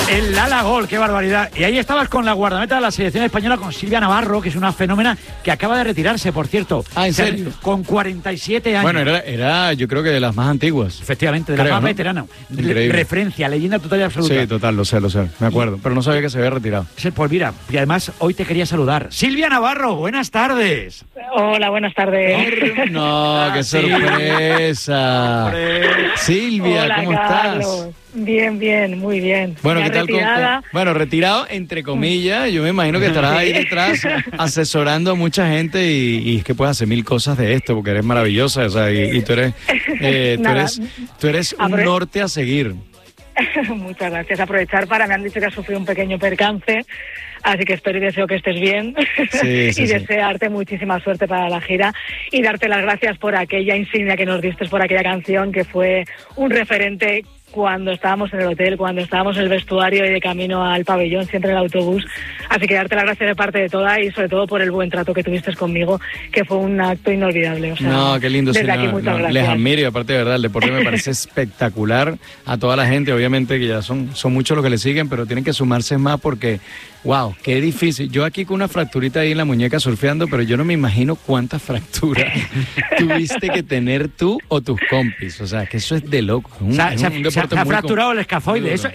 El Lala Gol, qué barbaridad. Y ahí estabas con la guardameta de la selección española, con Silvia Navarro, que es una fenómena que acaba de retirarse, por cierto. ¿En serio? Con 47 años. Bueno, era yo creo que de las más antiguas. Efectivamente, de las más veteranas. Referencia, leyenda total y absoluta. Sí, total, lo sé, me acuerdo. Pero no sabía que se había retirado. Pues mira, y además hoy te quería saludar. Silvia Navarro, buenas tardes. Hola, buenas tardes. No, qué sorpresa. Silvia, hola, ¿cómo Carlos. estás? Bien, muy bien. Bueno, ¿qué tal? Bueno, retirado entre comillas, yo me imagino que estarás ahí detrás asesorando a mucha gente y es que puedes hacer mil cosas de esto porque eres maravillosa, o sea, y tú eres un norte a seguir. Muchas gracias. Aprovechar me han dicho que has sufrido un pequeño percance, así que espero y deseo que estés bien y desearte muchísima suerte para la gira y darte las gracias por aquella insignia que nos diste, por aquella canción que fue un referente cuando estábamos en el hotel, cuando estábamos en el vestuario y de camino al pabellón, siempre en el autobús. Así que darte las gracias de parte de toda y sobre todo por el buen trato que tuviste conmigo, que fue un acto inolvidable. O sea, no, qué lindo. Desde aquí muchas gracias. Les admiro y aparte de verdad, el deporte me parece espectacular a toda la gente, obviamente que ya son muchos los que le siguen, pero tienen que sumarse más porque, wow, qué difícil. Yo aquí con una fracturita ahí en la muñeca surfeando, pero yo no me imagino cuántas fracturas tuviste que tener tú o tus compis. O sea, que eso es de loco. Se ha fracturado el escafoide. Eso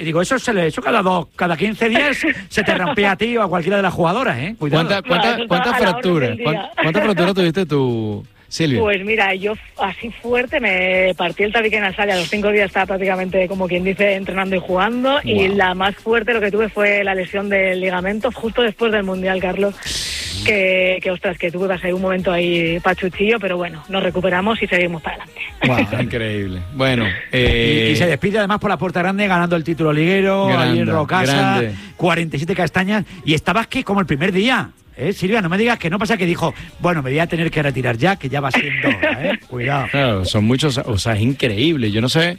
cada 15 días se te rompía a ti o a cualquiera de las jugadoras, ¿eh? Cuidado. ¿Cuántas fracturas? ¿Cuántas fracturas tuviste tú, Silvia? Pues mira, yo así fuerte me partí el tabique nasal y a los 5 días estaba prácticamente, como quien dice, entrenando y jugando. Wow. Y la más fuerte lo que tuve fue la lesión del ligamento justo después del Mundial, Carlos. Que ostras, que tuve un momento ahí pachuchillo, pero bueno, nos recuperamos y seguimos para adelante. Wow, increíble. Bueno, y se despide además por la puerta grande ganando el título liguero, ahí en Rocasa, 47 castañas, y estabas que como el primer día. Silvia, no me digas que no pasa que dijo, bueno, me voy a tener que retirar ya, que ya va siendo hora, cuidado. Claro, son muchos, o sea, es increíble, yo no sé.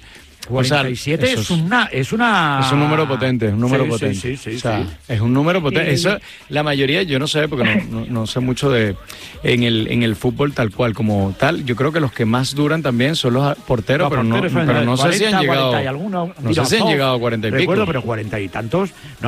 47 es un número potente, es un número potente. Sí, o sea, es un número potente. Sí. Eso, la mayoría, yo no sé, porque no sé mucho en el fútbol tal cual, como tal. Yo creo que los que más duran también son los porteros, pero no sé si han llegado. No sé si han llegado a 40 y pico. Recuerdo, pero 40 y tantos.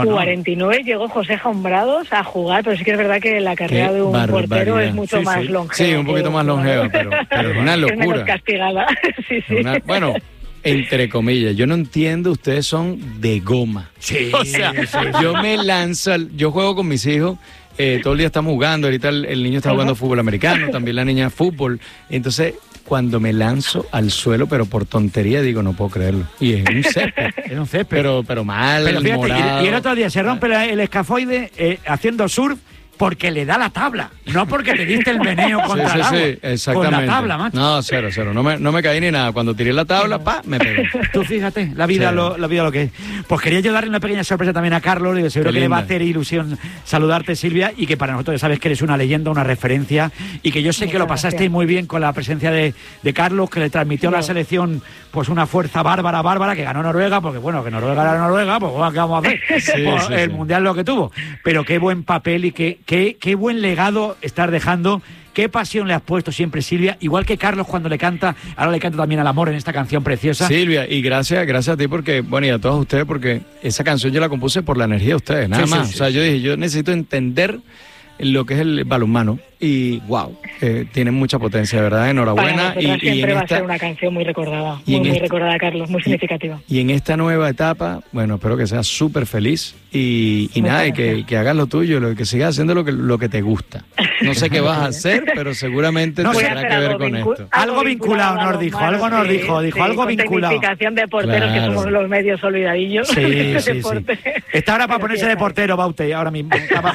49 llegó José Jaumbrados a jugar, pero sí que es verdad que la carrera de un portero es mucho más longeva. Sí, un poquito más longeva, pero es una locura. Es menos castigada. Bueno. Entre comillas, yo no entiendo, ustedes son de goma. Sí. O sea, yo me lanzo, yo juego con mis hijos, todo el día estamos jugando, ahorita el niño está jugando fútbol americano, también la niña fútbol, entonces cuando me lanzo al suelo, pero por tontería, digo, no puedo creerlo. Y es un césped. Es un césped. Pero mal, pero fíjate, morado. Y el otro día se rompe el escafoide haciendo surf, porque le da la tabla, no porque te diste el meneo contra el agua. Sí, exactamente. Con la tabla, macho. No, cero. No me caí ni nada. Cuando tiré la tabla, me pegó. Tú fíjate, la vida lo que es. Pues quería yo darle una pequeña sorpresa también a Carlos, y seguro que le va a hacer ilusión saludarte, Silvia, y que para nosotros ya sabes que eres una leyenda, una referencia, y que yo sé que lo pasasteis muy bien con la presencia de Carlos, que le transmitió a la selección pues una fuerza bárbara, que ganó Noruega, porque bueno, que Noruega era Noruega, pues ¿qué vamos a hacer? El Mundial lo que tuvo. Pero qué buen papel y qué buen legado estás dejando, qué pasión le has puesto siempre, Silvia, igual que Carlos cuando le canta, ahora le canta también al amor en esta canción preciosa. Silvia, y gracias a ti porque, bueno, y a todos ustedes, porque esa canción yo la compuse por la energía de ustedes, nada más. O sea, yo dije, yo necesito entender lo que es el balonmano y wow, tiene mucha potencia, de verdad, enhorabuena. Y siempre va a ser una canción muy recordada, muy recordada, Carlos, muy significativa. Y en esta nueva etapa, bueno, espero que seas súper feliz y nada, y que hagas lo tuyo, que sigas haciendo lo que te gusta. No sé qué vas a hacer, pero seguramente tendrá que ver con esto. Algo vinculado nos dijo, algo vinculado. Tecnificación de porteros, que somos los medios olvidadillos. Sí. Está ahora para ponerse de portero, Baute, ahora mismo.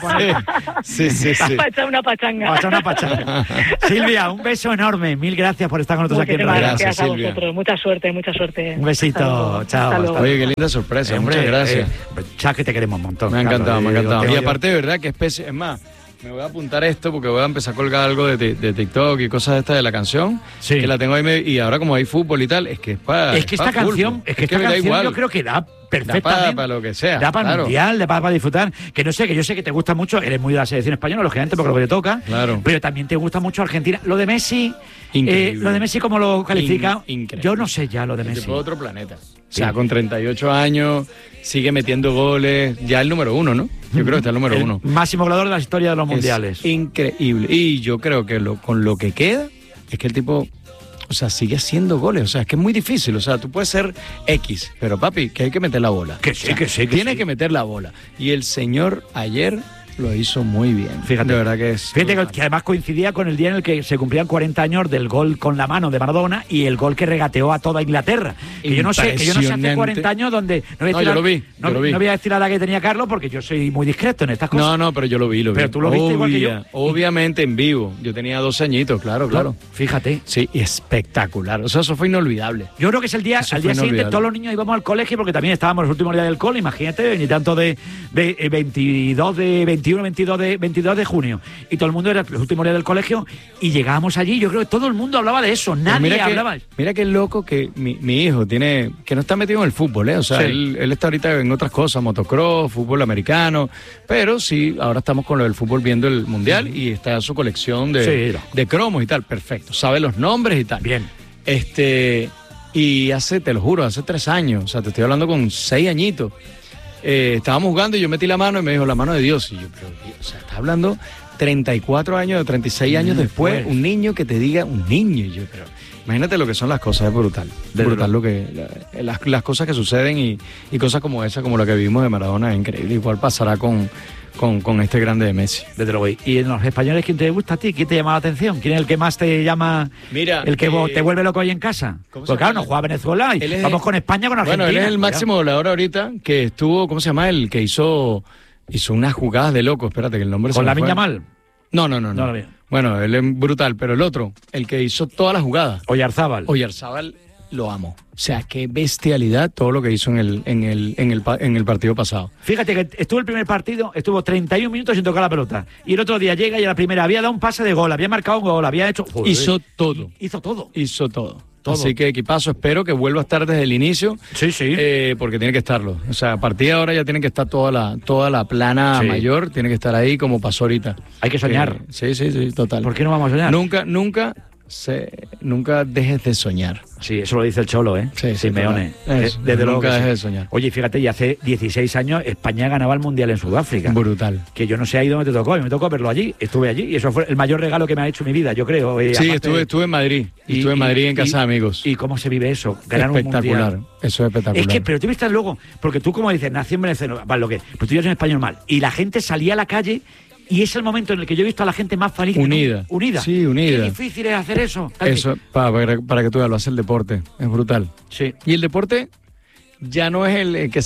Sí. Para echar una pachanga. Silvia, un beso enorme. Mil gracias por estar con nosotros aquí en Radio. Gracias a vosotros. Mucha suerte. Un besito. Chao. Oye, qué linda sorpresa. Muchas gracias. Ya que te queremos un montón. Me ha encantado. Y aparte, de verdad, que especie. Es más, me voy a apuntar esto porque voy a empezar a colgar algo de TikTok y cosas estas de la canción. Sí. Que la tengo ahí y ahora como hay fútbol y tal, es que es para. Es que esta canción yo creo que da perfectamente. Da para lo que sea. Da para el mundial, da para disfrutar. Que yo sé que te gusta mucho, eres muy de la selección española, lógicamente, porque lo que te toca. Claro. Pero también te gusta mucho Argentina. Lo de Messi. Lo de Messi, ¿cómo lo califica? Increíble. Yo no sé ya lo de Messi. De otro planeta. O sea, con 38 años, sigue metiendo goles, ya el número 1, ¿no? Yo creo que está el número 1. Máximo goleador de la historia de los mundiales. Increíble. Y yo creo que con lo que queda, es que el tipo, o sea, sigue haciendo goles. O sea, es que es muy difícil. O sea, tú puedes ser X, pero papi, que hay que meter la bola. Que sí, que sí. Tienes que meter la bola. Y el señor ayer lo hizo muy bien. Fíjate, de verdad que es. Fíjate que además coincidía con el día en el que se cumplían 40 años del gol con la mano de Maradona y el gol que regateó a toda Inglaterra. Que yo no sé hace 40 años donde. Yo lo vi. No voy a decir la edad que tenía Carlos porque yo soy muy discreto en estas cosas. No, pero yo lo vi. Pero tú lo viste igual que yo. Obviamente en vivo. Yo tenía 12 añitos, claro. Fíjate. Sí, espectacular. O sea, eso fue inolvidable. Yo creo que es el día siguiente, todos los niños íbamos al colegio porque también estábamos los últimos días del cole, imagínate, ni tanto de 22 de junio, y todo el mundo era los últimos días del colegio y llegábamos allí, yo creo que todo el mundo hablaba de eso, nadie hablaba. Mira qué loco que mi hijo tiene, que no está metido en el fútbol, o sea, sí. él está ahorita en otras cosas, motocross, fútbol americano, pero sí, ahora estamos con lo del fútbol viendo el mundial y está su colección de cromos y tal, perfecto, sabe los nombres y tal. Bien. Y te lo juro, hace 3 años, o sea, te estoy hablando con 6 añitos, estábamos jugando y yo metí la mano y me dijo, la mano de Dios. Y yo, pero, o sea, estás hablando 34 años, 36 años después, un niño que te diga, un niño. Y yo, pero imagínate lo que son las cosas, es brutal. Brutal lo que las cosas que suceden y cosas como esa, como la que vivimos de Maradona, es increíble. Igual pasará con este grande de Messi. Desde luego. ¿Y en los españoles quién te gusta a ti? ¿Quién te llama la atención? ¿Quién es el que más te llama? Mira, el que te vuelve loco ahí en casa. Porque claro, no juega Venezuela y vamos con España, con Argentina. Bueno, él es el máximo goleador ahorita, que estuvo, ¿cómo se llama? El que hizo unas jugadas de loco. Espérate, que el nombre ¿Con Lamine Yamal? No. Bueno, él es brutal, pero el otro, el que hizo todas las jugadas. Oyarzábal, lo amo. O sea, qué bestialidad todo lo que hizo en el partido pasado. Fíjate que estuvo el primer partido, estuvo 31 minutos sin tocar la pelota. Y el otro día llega y a la primera había dado un pase de gol, había marcado un gol, había hecho... Joder, hizo todo. Hizo todo. Así que equipazo, espero que vuelva a estar desde el inicio. Sí. Porque tiene que estarlo. O sea, a partir de ahora ya tiene que estar toda la plana mayor, tiene que estar ahí como pasó ahorita. Hay que soñar. Sí, total. ¿Por qué no vamos a soñar? Nunca dejes de soñar. Sí, eso lo dice el Cholo, Sí, Simeone. Desde luego nunca dejes de soñar. Oye, fíjate, y hace 16 años España ganaba el Mundial en Sudáfrica. Brutal. Que yo no sé ahí dónde te tocó, me tocó verlo allí. Estuve allí y eso fue el mayor regalo que me ha hecho mi vida, yo creo. Sí, estuve en Madrid. Estuve en Madrid en casa de amigos. ¿Y cómo se vive eso? Ganar un espectacular. Mundial. Eso es espectacular. Es que, pero tú viste luego, porque tú como dices, nací en Venezuela, vale, lo que, pero tú eres en español mal. Y la gente salía a la calle. Y es el momento en el que yo he visto a la gente más feliz. Unida. Sí, unida. Qué difícil es hacer eso. Eso, para que tú veas, lo hace el deporte. Es brutal. Sí. Y el deporte ya no es el que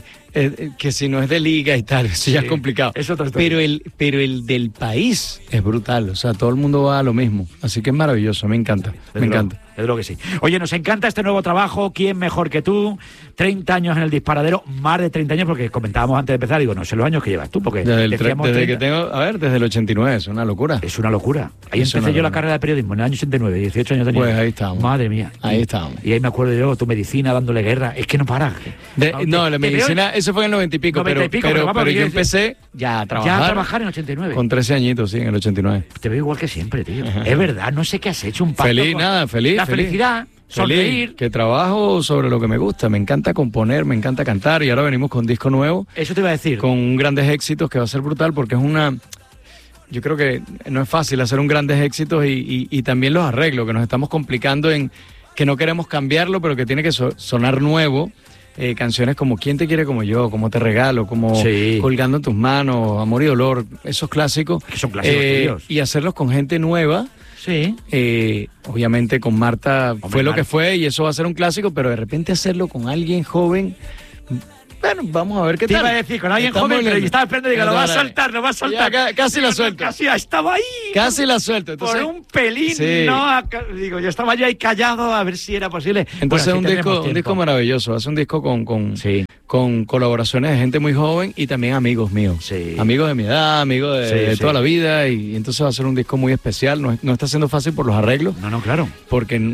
si no es de liga y tal, eso ya es complicado. Es otra historia. Pero el del país es brutal. O sea, todo el mundo va a lo mismo. Así que es maravilloso, me encanta. Me encanta. Es lo que sí. Oye, nos encanta este nuevo trabajo. ¿Quién mejor que tú? 30 años en el disparadero, más de 30 años, porque comentábamos antes de empezar, digo, no sé los años que llevas tú, porque desde que tengo, desde el 89, es una locura. Es una locura. Ahí empecé yo la carrera de periodismo, en el año 89, 18 años tenía. Pues ahí estábamos. Madre mía. Ahí estábamos. Y ahí me acuerdo yo, tu medicina dándole guerra. Es que no paras. La medicina, eso fue en el 90 y pico, pero yo empecé ya a trabajar en el 89. Con 13 añitos, sí, en el 89. Te veo igual que siempre, tío. Es verdad, no sé qué has hecho, un pacto. Feliz. La felicidad. Sonreír. Que trabajo sobre lo que me gusta, me encanta componer, me encanta cantar y ahora venimos con disco nuevo. Eso te iba a decir. Con grandes éxitos que va a ser brutal porque es yo creo que no es fácil hacer un grandes éxitos y también los arreglos, que nos estamos complicando en que no queremos cambiarlo, pero que tiene que sonar nuevo. Canciones como ¿Quién te quiere como yo? ¿Cómo te regalo? Como Colgando en tus manos, Amor y dolor, esos clásicos. Que son clásicos tuyos. Y hacerlos con gente nueva. Sí. Obviamente con Marta fue lo que fue y eso va a ser un clásico, pero de repente hacerlo con alguien joven, bueno, vamos a ver qué tal. Te iba a decir, con alguien joven, pero yo estaba esperando y digo, lo va a soltar. Casi la suelto. Casi estaba ahí. Casi la suelto. Entonces, por un pelín, digo, yo estaba ya ahí callado a ver si era posible. Entonces un disco maravilloso, hace un disco con colaboraciones de gente muy joven y también amigos míos. Sí. Amigos de mi edad, amigos de toda la vida y entonces va a ser un disco muy especial. No está siendo fácil por los arreglos. No, claro. Porque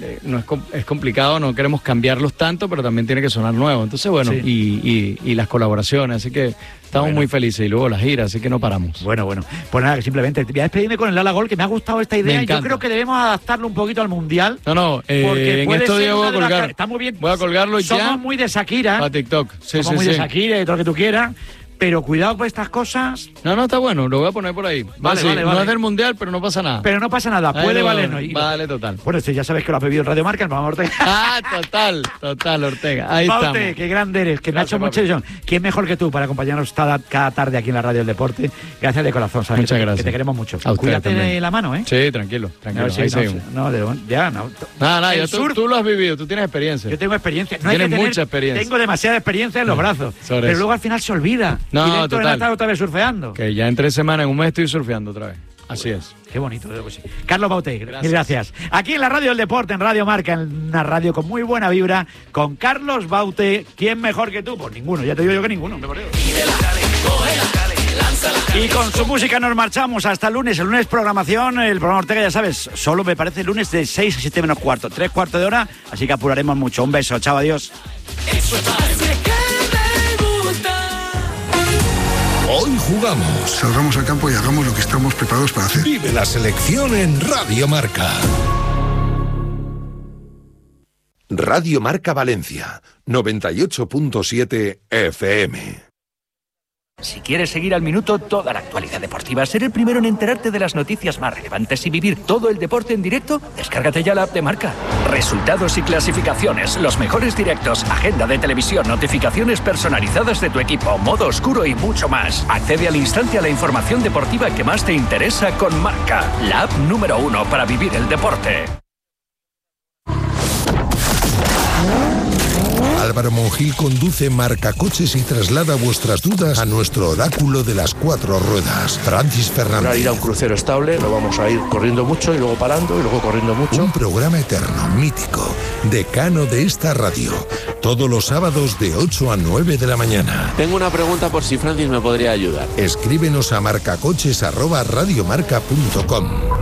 es complicado, no queremos cambiarlos tanto, pero también tiene que sonar nuevo. Entonces, bueno, sí. y las colaboraciones, así que estamos muy felices. Y luego las giras, así que no paramos. Bueno, pues nada, simplemente voy a despedirme con el Lala Gol, que me ha gustado esta idea. Y yo creo que debemos adaptarlo un poquito al Mundial. No, en estos días voy a colgar. Está muy bien. Voy a colgarlo ya. Somos muy de Shakira. Para TikTok. Somos muy de Shakira y todo lo que tú quieras. Pero cuidado con estas cosas. No, está bueno, lo voy a poner por ahí. Vale. No es del Mundial, pero no pasa nada. Pero no pasa nada, puede valernos. Vale, total. Bueno, ya sabes que lo has bebido en Radio Marca, el Mamá Ortega. Total, Ortega. Ahí está. Qué grande eres, que Nacho Monchellón. ¿Quién mejor que tú para acompañarnos cada tarde aquí en la Radio del Deporte? Gracias de corazón, ¿sabes? Muchas gracias. Que te queremos mucho. Cuídate de la mano, ¿eh? Sí, tranquilo. Ahí seguimos. Nada, tú lo has vivido, tú tienes experiencia. Yo tengo experiencia. Tienes mucha experiencia. Tengo demasiada experiencia en los brazos. Pero luego al final se olvida. No, total. Otra vez surfeando. Que ya en 3 semanas, en un mes estoy surfeando otra vez. Así es. Qué bonito, pues sí. Carlos Baute, gracias. Aquí en la Radio del Deporte, en Radio Marca, en una radio con muy buena vibra, con Carlos Baute. ¿Quién mejor que tú? Pues ninguno, ya te digo yo que ninguno. Y con su música nos marchamos hasta el lunes. El lunes programación, el programa Ortega, ya sabes, solo me parece el lunes de 6 a 7 menos cuarto, 3/4 de hora, así que apuraremos mucho. Un beso, chao, adiós. Hoy jugamos. Salgamos al campo y hagamos lo que estamos preparados para hacer. Vive la selección en Radio Marca. Radio Marca Valencia, 98.7 FM. Si quieres seguir al minuto toda la actualidad deportiva, ser el primero en enterarte de las noticias más relevantes y vivir todo el deporte en directo, descárgate ya la app de Marca. Resultados y clasificaciones, los mejores directos, agenda de televisión, notificaciones personalizadas de tu equipo, modo oscuro y mucho más. Accede al instante a la información deportiva que más te interesa con Marca, la app número 1 para vivir el deporte. Álvaro Monjil conduce Marca Coches y traslada vuestras dudas a nuestro oráculo de las 4 ruedas. Francis Fernández. Para ir a un crucero estable, lo vamos a ir corriendo mucho y luego parando y luego corriendo mucho. Un programa eterno, mítico, decano de esta radio. Todos los sábados de 8 a 9 de la mañana. Tengo una pregunta por si Francis me podría ayudar. Escríbenos a marcacoches@radiomarca.com.